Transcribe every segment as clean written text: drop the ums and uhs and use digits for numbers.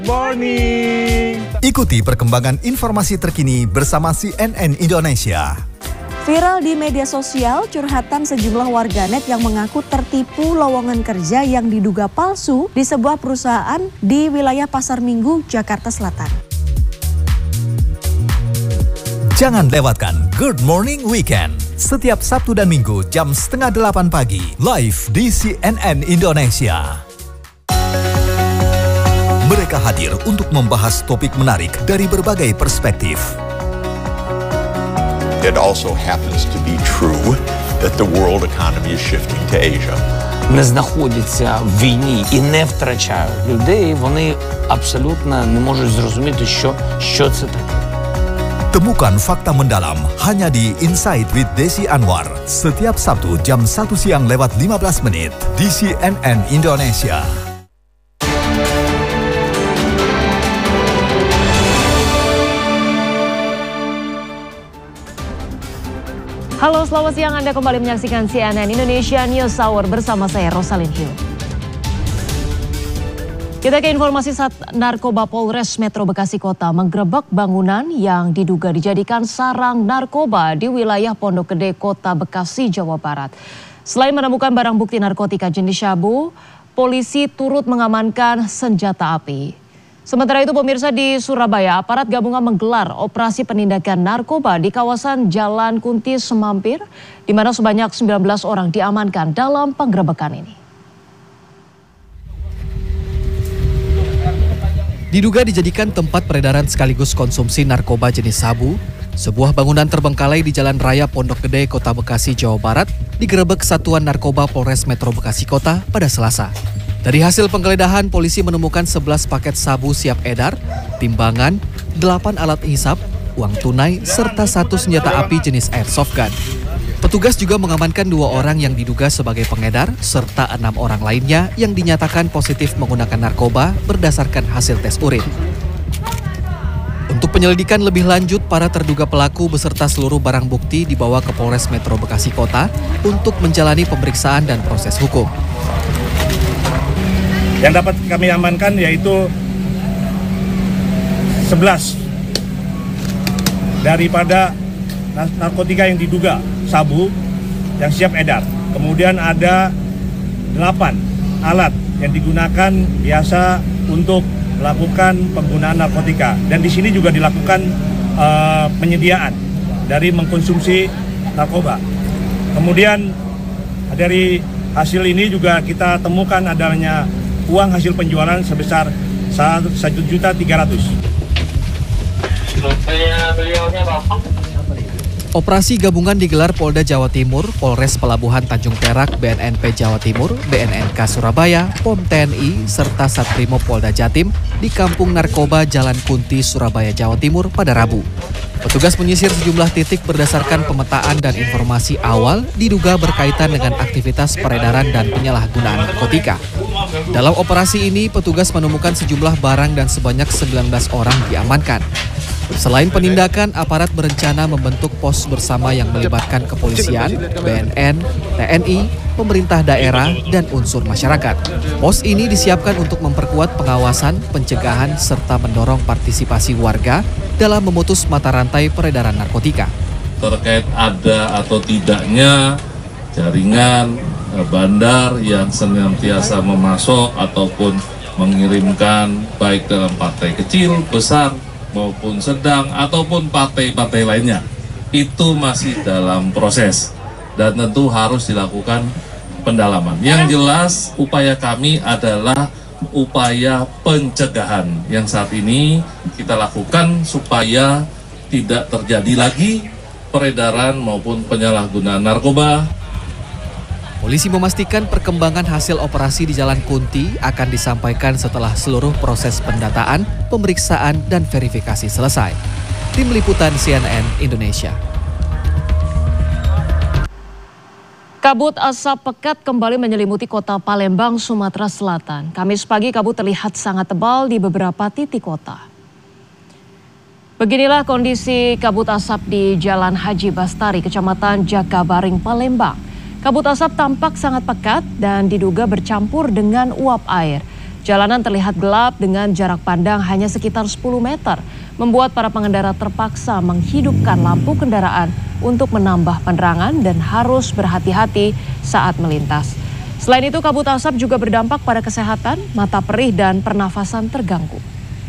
Morning. Ikuti perkembangan informasi terkini bersama CNN Indonesia. Viral di media sosial curhatan sejumlah warganet yang mengaku tertipu lowongan kerja yang diduga palsu di sebuah perusahaan di wilayah Pasar Minggu, Jakarta Selatan. Jangan lewatkan Good Morning Weekend setiap Sabtu dan Minggu jam 7:30 pagi live di CNN Indonesia. Mereka hadir untuk membahas topik menarik dari berbagai perspektif. It also happens to be true that the world economy is shifting to Asia. Не знаходяться в війні і не втрачають людей, вони абсолютно не можуть зрозуміти, що це таке. Temukan fakta mendalam hanya di Insight with Desi Anwar setiap Sabtu jam 1 siang lewat 15 menit di CNN Indonesia. Halo, selamat siang. Anda kembali menyaksikan CNN Indonesia News Hour bersama saya Rosalyn Hill. Kita ke informasi saat narkoba Polres Metro Bekasi Kota menggerebek bangunan yang diduga dijadikan sarang narkoba di wilayah Pondok Gede, Kota Bekasi, Jawa Barat. Selain menemukan barang bukti narkotika jenis syabu, polisi turut mengamankan senjata api. Sementara itu pemirsa, di Surabaya, aparat gabungan menggelar operasi penindakan narkoba di kawasan Jalan Kunti Semampir, di mana sebanyak 19 orang diamankan dalam penggerebekan ini. Diduga dijadikan tempat peredaran sekaligus konsumsi narkoba jenis sabu, sebuah bangunan terbengkalai di Jalan Raya Pondok Gede, Kota Bekasi, Jawa Barat, digerebek Satuan Narkoba Polres Metro Bekasi Kota pada Selasa. Dari hasil penggeledahan, polisi menemukan 11 paket sabu siap edar, timbangan, 8 alat hisap, uang tunai, serta 1 senjata api jenis airsoft gun. Petugas juga mengamankan 2 orang yang diduga sebagai pengedar, serta 6 orang lainnya yang dinyatakan positif menggunakan narkoba berdasarkan hasil tes urin. Untuk penyelidikan lebih lanjut, para terduga pelaku beserta seluruh barang bukti dibawa ke Polres Metro Bekasi Kota untuk menjalani pemeriksaan dan proses hukum. Yang dapat kami amankan yaitu 11 daripada narkotika yang diduga sabu yang siap edar. Kemudian ada 8 alat yang digunakan biasa untuk melakukan penggunaan narkotika. Dan di sini juga dilakukan penyediaan dari mengkonsumsi narkoba. Kemudian dari hasil ini juga kita temukan adanya uang hasil penjualan sebesar 1.300.000. Operasi gabungan digelar Polda Jawa Timur, Polres Pelabuhan Tanjung Perak, BNNP Jawa Timur, BNNK Surabaya, POM TNI, serta Satrimo Polda Jatim di Kampung Narkoba Jalan Kunti, Surabaya, Jawa Timur pada Rabu. Petugas menyisir sejumlah titik berdasarkan pemetaan dan informasi awal diduga berkaitan dengan aktivitas peredaran dan penyalahgunaan narkotika. Dalam operasi ini, petugas menemukan sejumlah barang dan sebanyak 19 orang diamankan. Selain penindakan, aparat berencana membentuk pos bersama yang melibatkan kepolisian, BNN, TNI, pemerintah daerah, dan unsur masyarakat. Pos ini disiapkan untuk memperkuat pengawasan, pencegahan, serta mendorong partisipasi warga dalam memutus mata rantai peredaran narkotika. Terkait ada atau tidaknya jaringan bandar yang senantiasa memasok ataupun mengirimkan baik dalam partai kecil, besar, maupun sedang, ataupun partai-partai lainnya, itu masih dalam proses dan tentu harus dilakukan pendalaman. Yang jelas upaya kami adalah upaya pencegahan yang saat ini kita lakukan supaya tidak terjadi lagi peredaran maupun penyalahgunaan narkoba. Polisi memastikan perkembangan hasil operasi di Jalan Kunti akan disampaikan setelah seluruh proses pendataan, pemeriksaan, dan verifikasi selesai. Tim Liputan CNN Indonesia. Kabut asap pekat kembali menyelimuti kota Palembang, Sumatera Selatan. Kamis pagi kabut terlihat sangat tebal di beberapa titik kota. Beginilah kondisi kabut asap di Jalan Haji Bastari, Kecamatan Jakabaring, Palembang. Kabut asap tampak sangat pekat dan diduga bercampur dengan uap air. Jalanan terlihat gelap dengan jarak pandang hanya sekitar 10 meter, membuat para pengendara terpaksa menghidupkan lampu kendaraan untuk menambah penerangan dan harus berhati-hati saat melintas. Selain itu, kabut asap juga berdampak pada kesehatan, mata perih dan pernafasan terganggu.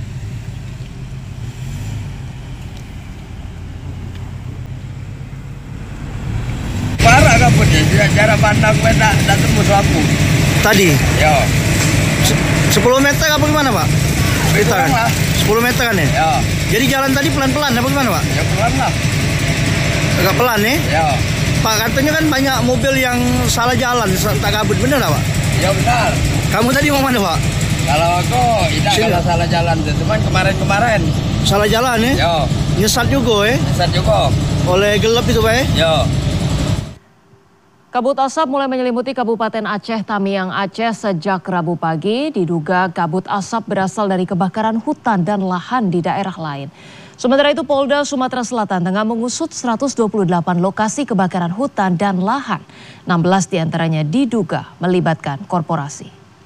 Parah kabutnya, jarak pandang tak tembus lampu. Tadi? Ya. 10 meter apa gimana, Pak? Itu kan? 10 meter kan ya? Ya. Jadi jalan tadi pelan-pelan apa gimana, Pak? Ya pelan lah. Agak pelan ya? Ya. Pak, katanya kan banyak mobil yang salah jalan, tak kabut, bener nggak, Pak? Ya benar. Kamu tadi mau mana, Pak? Kalau aku tidak kalau salah jalan, cuman kemarin. Salah jalan ya? Ya. Nyesat juga ya? Nyesat juga. Oleh gelap itu, Pak ya? Ya. Kabut asap mulai menyelimuti Kabupaten Aceh Tamiang, Aceh sejak Rabu pagi. Diduga kabut asap berasal dari kebakaran hutan dan lahan di daerah lain. Sementara itu Polda Sumatera Selatan tengah mengusut 128 lokasi kebakaran hutan dan lahan. 16 diantaranya diduga melibatkan korporasi.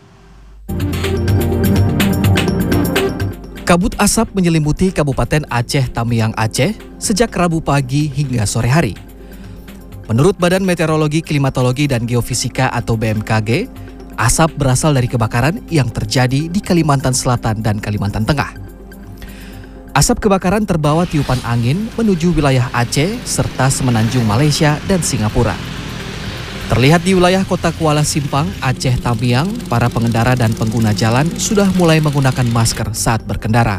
Kabut asap menyelimuti Kabupaten Aceh Tamiang, Aceh sejak Rabu pagi hingga sore hari. Menurut Badan Meteorologi, Klimatologi, dan Geofisika atau BMKG, asap berasal dari kebakaran yang terjadi di Kalimantan Selatan dan Kalimantan Tengah. Asap kebakaran terbawa tiupan angin menuju wilayah Aceh serta semenanjung Malaysia dan Singapura. Terlihat di wilayah kota Kuala Simpang, Aceh Tamiang, para pengendara dan pengguna jalan sudah mulai menggunakan masker saat berkendara.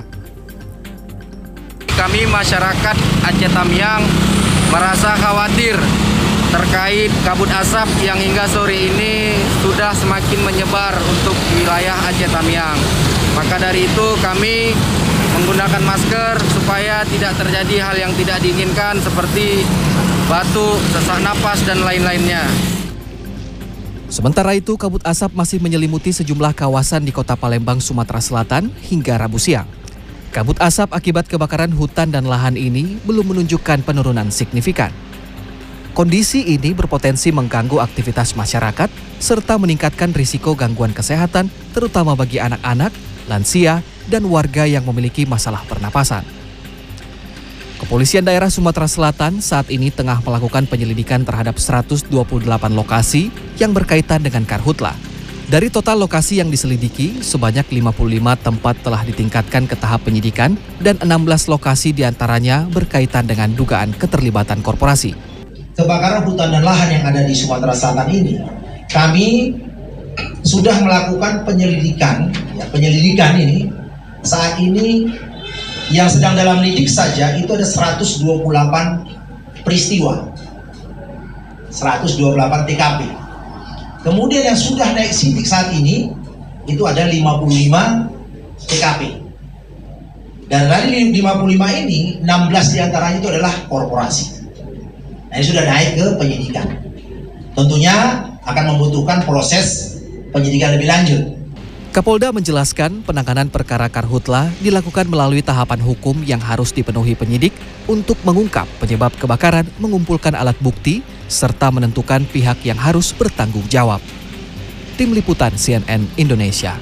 Kami masyarakat Aceh Tamiang merasa khawatir terkait kabut asap yang hingga sore ini sudah semakin menyebar untuk wilayah Aceh Tamiang. Maka dari itu kami menggunakan masker supaya tidak terjadi hal yang tidak diinginkan seperti batuk, sesak napas, dan lain-lainnya. Sementara itu, kabut asap masih menyelimuti sejumlah kawasan di Kota Palembang, Sumatera Selatan hingga Rabu siang. Kabut asap akibat kebakaran hutan dan lahan ini belum menunjukkan penurunan signifikan. Kondisi ini berpotensi mengganggu aktivitas masyarakat serta meningkatkan risiko gangguan kesehatan terutama bagi anak-anak, lansia, dan warga yang memiliki masalah pernapasan. Kepolisian daerah Sumatera Selatan saat ini tengah melakukan penyelidikan terhadap 128 lokasi yang berkaitan dengan karhutla. Dari total lokasi yang diselidiki, sebanyak 55 tempat telah ditingkatkan ke tahap penyidikan dan 16 lokasi diantaranya berkaitan dengan dugaan keterlibatan korporasi. Kebakaran hutan dan lahan yang ada di Sumatera Selatan ini, kami sudah melakukan penyelidikan. Penyelidikan ini saat ini yang sedang dalam lidik saja itu ada 128 peristiwa, 128 TKP. Kemudian yang sudah naik sidik saat ini itu ada 55 TKP. Dan dari 55 ini 16 diantaranya itu adalah korporasi. Nah, ini sudah naik ke penyidikan. Tentunya akan membutuhkan proses penyidikan lebih lanjut. Kapolda menjelaskan penanganan perkara karhutla dilakukan melalui tahapan hukum yang harus dipenuhi penyidik untuk mengungkap penyebab kebakaran, mengumpulkan alat bukti, serta menentukan pihak yang harus bertanggung jawab. Tim Liputan CNN Indonesia.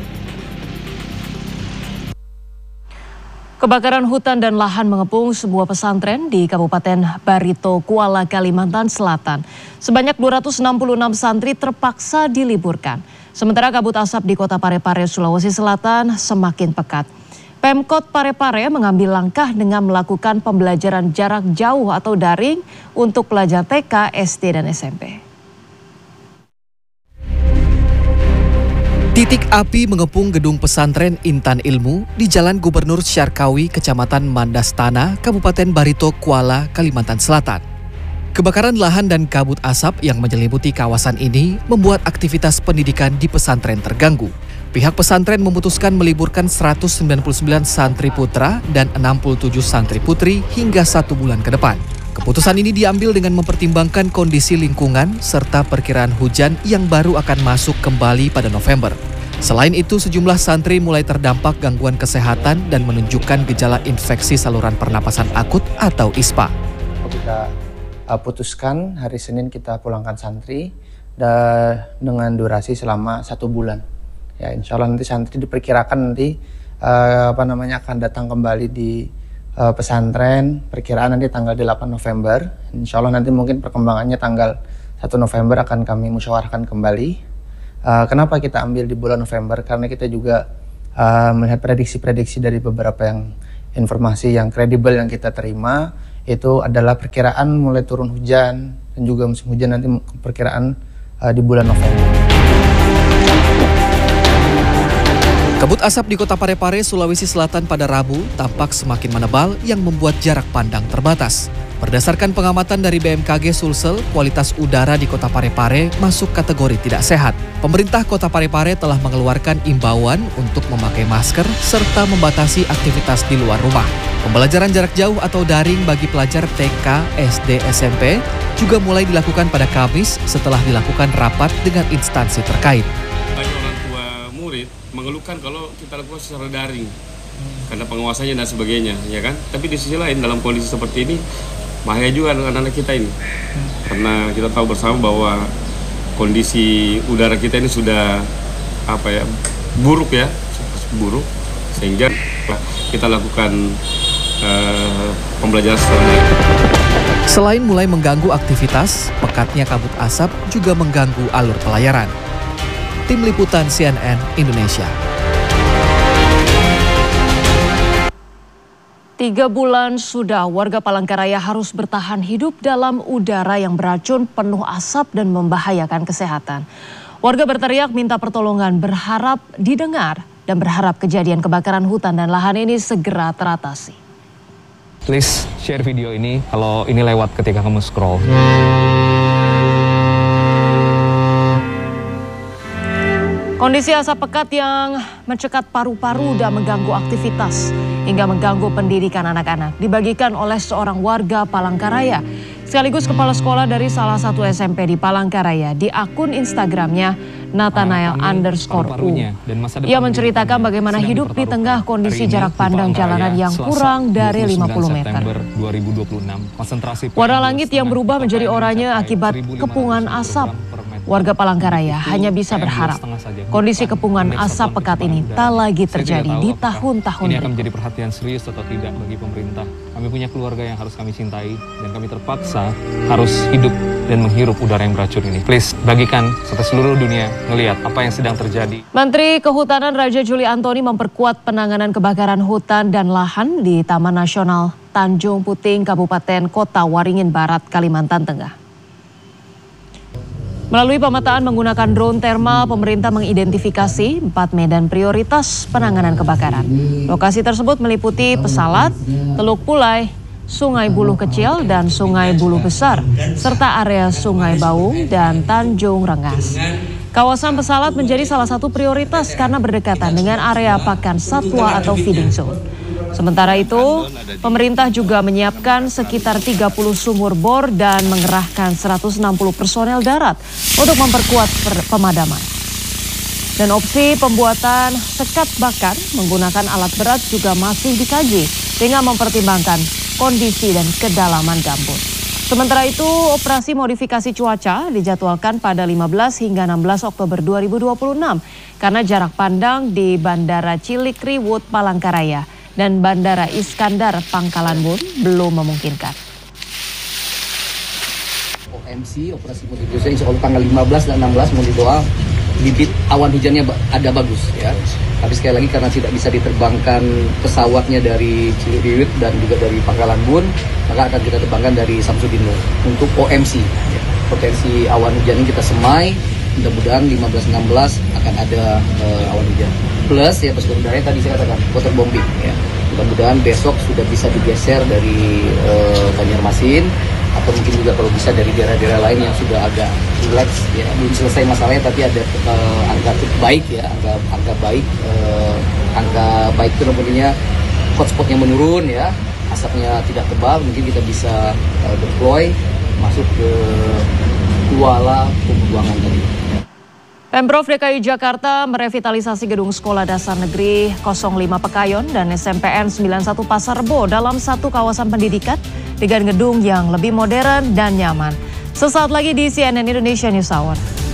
Kebakaran hutan dan lahan mengepung sebuah pesantren di Kabupaten Barito, Kuala, Kalimantan Selatan. Sebanyak 266 santri terpaksa diliburkan. Sementara kabut asap di Kota Parepare, Sulawesi Selatan semakin pekat. Pemkot Parepare mengambil langkah dengan melakukan pembelajaran jarak jauh atau daring untuk pelajar TK, SD, dan SMP. Titik api mengepung gedung pesantren Intan Ilmu di Jalan Gubernur Syarkawi, Kecamatan Mandastana, Kabupaten Barito, Kuala, Kalimantan Selatan. Kebakaran lahan dan kabut asap yang menyelimuti kawasan ini membuat aktivitas pendidikan di pesantren terganggu. Pihak pesantren memutuskan meliburkan 199 santri putra dan 67 santri putri hingga 1 bulan ke depan. Keputusan ini diambil dengan mempertimbangkan kondisi lingkungan serta perkiraan hujan yang baru akan masuk kembali pada November. Selain itu, sejumlah santri mulai terdampak gangguan kesehatan dan menunjukkan gejala infeksi saluran pernapasan akut atau ISPA. Kita putuskan hari Senin kita pulangkan santri dengan durasi selama 1 bulan. Ya, insya Allah nanti santri diperkirakan nanti akan datang kembali di pesantren. Perkiraan nanti tanggal 8 November. Insya Allah nanti mungkin perkembangannya tanggal 1 November akan kami musyawarahkan kembali. Kenapa kita ambil di bulan November? Karena kita juga melihat prediksi-prediksi dari beberapa informasi yang kredibel yang kita terima, itu adalah perkiraan mulai turun hujan dan juga musim hujan nanti perkiraan di bulan November. Kabut asap di Kota Parepare, Sulawesi Selatan pada Rabu tampak semakin menebal yang membuat jarak pandang terbatas. Berdasarkan pengamatan dari BMKG Sulsel, kualitas udara di Kota Parepare masuk kategori tidak sehat. Pemerintah Kota Parepare telah mengeluarkan imbauan untuk memakai masker serta membatasi aktivitas di luar rumah. Pembelajaran jarak jauh atau daring bagi pelajar TK, SD, SMP juga mulai dilakukan pada Kamis setelah dilakukan rapat dengan instansi terkait. Mengeluhkan kalau kita lakukan secara daring karena pengawasannya dan sebagainya, ya kan? Tapi di sisi lain dalam kondisi seperti ini bahaya juga anak-anak kita ini, karena kita tahu bersama bahwa kondisi udara kita ini sudah buruk ya, buruk, sehingga kita lakukan pembelajaran secara daring. Selain mulai mengganggu aktivitas, pekatnya kabut asap juga mengganggu alur pelayaran. Tim Liputan CNN Indonesia. 3 bulan sudah warga Palangkaraya harus bertahan hidup dalam udara yang beracun, penuh asap dan membahayakan kesehatan. Warga berteriak minta pertolongan, berharap didengar dan berharap kejadian kebakaran hutan dan lahan ini segera teratasi. Please share video ini kalau ini lewat ketika kamu scroll. Kondisi asap pekat yang mencekat paru-paru dan mengganggu aktivitas hingga mengganggu pendidikan anak-anak dibagikan oleh seorang warga Palangkaraya sekaligus kepala sekolah dari salah satu SMP di Palangkaraya di akun Instagramnya Nathanael_U. Ia menceritakan bagaimana hidup di tengah kondisi jarak pandang jalanan yang kurang dari 50 meter. Warna langit yang berubah menjadi oranye akibat kepungan asap. Warga Palangkaraya hanya bisa berharap kondisi kepungan asap pekat ini tak lagi terjadi di tahun-tahun ini akan menjadi perhatian serius atau tidak bagi pemerintah. Kami punya keluarga yang harus kami cintai dan kami terpaksa harus hidup dan menghirup udara yang beracun ini. Please bagikan sampai seluruh dunia melihat apa yang sedang terjadi. Menteri Kehutanan Raja Juli Antoni memperkuat penanganan kebakaran hutan dan lahan di Taman Nasional Tanjung Puting, Kabupaten Kota Waringin Barat, Kalimantan Tengah. Melalui pemetaan menggunakan drone thermal, pemerintah mengidentifikasi 4 medan prioritas penanganan kebakaran. Lokasi tersebut meliputi Pesalat, Teluk Pulai, Sungai Buluh Kecil dan Sungai Buluh Besar, serta area Sungai Baung dan Tanjung Rengas. Kawasan Pesalat menjadi salah satu prioritas karena berdekatan dengan area pakan satwa atau feeding zone. Sementara itu, pemerintah juga menyiapkan sekitar 30 sumur bor dan mengerahkan 160 personel darat untuk memperkuat pemadaman. Dan opsi pembuatan sekat bakar menggunakan alat berat juga masih dikaji dengan mempertimbangkan kondisi dan kedalaman gambut. Sementara itu, operasi modifikasi cuaca dijadwalkan pada 15 hingga 16 Oktober 2026 karena jarak pandang di Bandara Cilikriwut, Palangkaraya dan Bandara Iskandar Pangkalan Bun belum memungkinkan. OMC, operasi modifikasi insya Allah tanggal 15 dan 16 mau didoa, bibit awan hujannya ada bagus ya. Tapi sekali lagi karena tidak bisa diterbangkan pesawatnya dari Cilikriwut dan juga dari Pangkalan Bun, maka akan kita terbangkan dari Samsudin Nur untuk OMC. Ya. Potensi awan hujan ini kita semai, mudah-mudahan 15-16 akan ada awan hujan. Plus ya pasukan udara tadi saya katakan waterbombing ya. Mudah-mudahan besok sudah bisa digeser dari Banjarmasin atau mungkin juga kalau bisa dari daerah-daerah lain yang sudah agak relax ya, belum selesai masalahnya tapi ada angka baik ya, angka baik itu namanya hotspotnya menurun ya, asapnya tidak tebal, mungkin kita bisa deploy masuk ke kuala pembuangan tadi. Pemprov DKI Jakarta merevitalisasi gedung Sekolah Dasar Negeri 05 Pekayon dan SMPN 91 Pasar Rebo dalam satu kawasan pendidikan dengan gedung yang lebih modern dan nyaman. Sesaat lagi di CNN Indonesia News Hour.